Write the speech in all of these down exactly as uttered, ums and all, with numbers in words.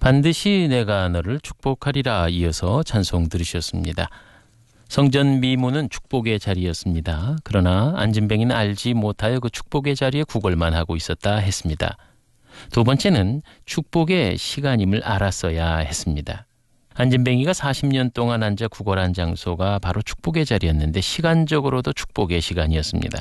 반드시 내가 너를 축복하리라 이어서 찬송 들으셨습니다. 성전 미문은 축복의 자리였습니다. 그러나 안진뱅이는 알지 못하여 그 축복의 자리에 구걸만 하고 있었다 했습니다. 두 번째는 축복의 시간임을 알았어야 했습니다. 안진뱅이가 사십 년 동안 앉아 구걸한 장소가 바로 축복의 자리였는데 시간적으로도 축복의 시간이었습니다.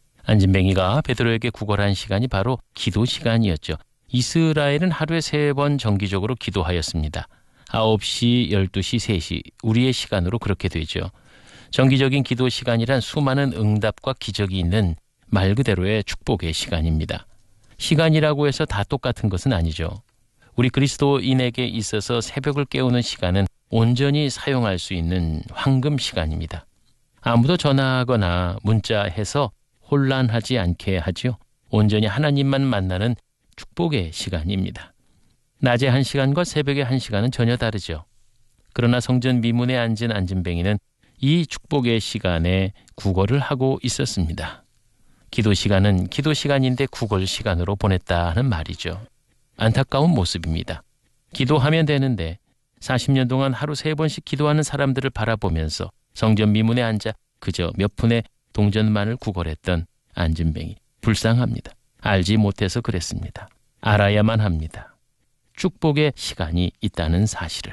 안진뱅이가 베드로에게 구걸한 시간이 바로 기도 시간이었죠. 이스라엘은 하루에 세 번 정기적으로 기도하였습니다. 아홉 시, 열두 시, 세 시 우리의 시간으로 그렇게 되죠. 정기적인 기도 시간이란 수많은 응답과 기적이 있는 말 그대로의 축복의 시간입니다. 시간이라고 해서 다 똑같은 것은 아니죠. 우리 그리스도인에게 있어서 새벽을 깨우는 시간은 온전히 사용할 수 있는 황금 시간입니다. 아무도 전화하거나 문자해서 혼란하지 않게 하죠. 온전히 하나님만 만나는 축복의 시간입니다. 낮에 한 시간과 새벽의 한 시간은 전혀 다르죠. 그러나 성전 미문에 앉은 안진뱅이는 이 축복의 시간에 구걸을 하고 있었습니다. 기도 시간은 기도 시간인데 구걸 시간으로 보냈다는 말이죠. 안타까운 모습입니다. 기도하면 되는데 사십 년 동안 하루 세 번씩 기도하는 사람들을 바라보면서 성전 미문에 앉아 그저 몇 푼의 동전만을 구걸했던 안진뱅이. 불쌍합니다. 알지 못해서 그랬습니다. 알아야만 합니다. 축복의 시간이 있다는 사실을.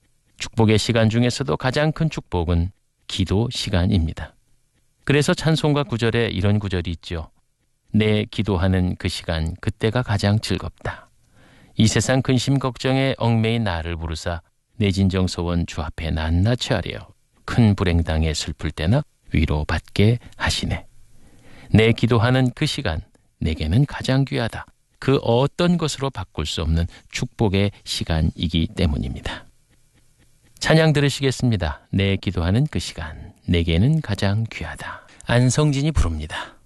축복의 시간 중에서도 가장 큰 축복은 기도 시간입니다. 그래서 찬송가 구절에 이런 구절이 있죠. 내 기도하는 그 시간, 그때가 가장 즐겁다. 이 세상 근심 걱정에 얽매인 나를 부르사 내 진정 소원 주 앞에 낱낱이 하려 큰 불행당에 슬플 때나 위로받게 하시네. 내 기도하는 그 시간, 내게는 가장 귀하다. 그 어떤 것으로 바꿀 수 없는 축복의 시간이기 때문입니다. 찬양 들으시겠습니다. 내 기도하는 그 시간, 내게는 가장 귀하다. 안성진이 부릅니다.